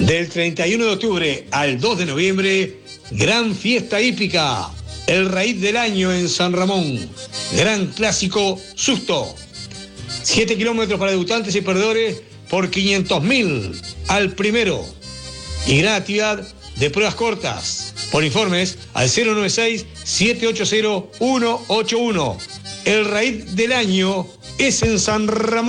Del 31 de octubre al 2 de noviembre, gran fiesta hípica, el raíz del año en San Ramón, gran clásico Susto. 7 kilómetros para debutantes y perdedores por 500.000 al primero. Y gran actividad de pruebas cortas. Por informes al 096-780-181. El raíz del año es en San Ramón.